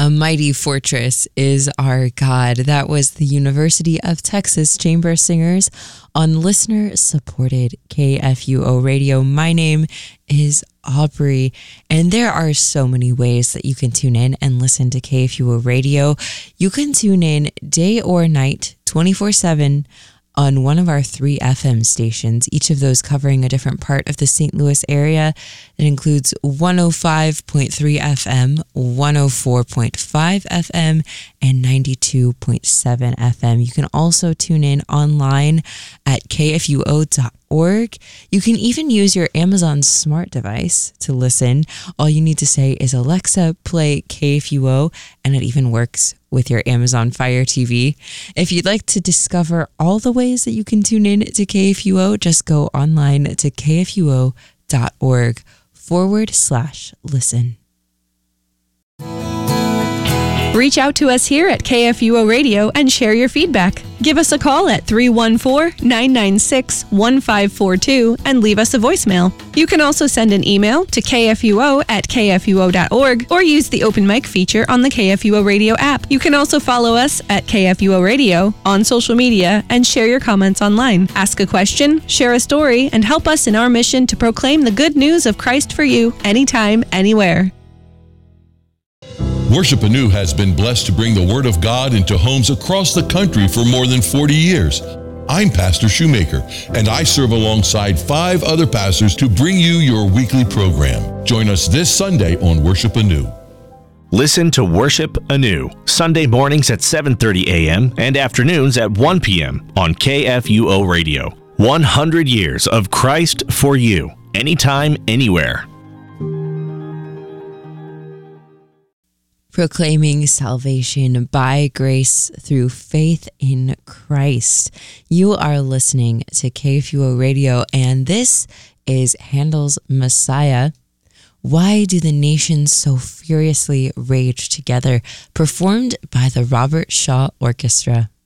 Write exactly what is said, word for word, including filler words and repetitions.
A mighty fortress is our God. That was the University of Texas Chamber Singers on listener-supported K F U O Radio. My name is Aubrey, and there are so many ways that you can tune in and listen to K F U O Radio. You can tune in day or night, twenty-four seven, on one of our three F M stations, each of those covering a different part of the Saint Louis area. It includes one oh five point three F M, one oh four point five F M, and ninety-two point seven F M. You can also tune in online at K F U O dot org. You can even use your Amazon smart device to listen. All you need to say is, Alexa, play K F U O, and it even works with your Amazon Fire T V. If you'd like to discover all the ways that you can tune in to K F U O, just go online to K F U O dot org forward slash listen. Reach out to us here at K F U O Radio and share your feedback. Give us a call at three one four, nine nine six, one five four two and leave us a voicemail. You can also send an email to K F U O at K F U O dot org or use the open mic feature on the K F U O Radio app. You can also follow us at K F U O Radio on social media and share your comments online. Ask a question, share a story, and help us in our mission to proclaim the good news of Christ for you anytime, anywhere. Worship Anew has been blessed to bring the Word of God into homes across the country for more than forty years. I'm Pastor Shoemaker, and I serve alongside five other pastors to bring you your weekly program. Join us this Sunday on Worship Anew. Listen to Worship Anew, Sunday mornings at seven thirty a.m. and afternoons at one p.m. on K F U O Radio. one hundred years of Christ for you, anytime, anywhere. Proclaiming salvation by grace through faith in Christ. You are listening to K F U O Radio, and this is Handel's Messiah. Why do the nations so furiously rage together? Performed by the Robert Shaw Orchestra.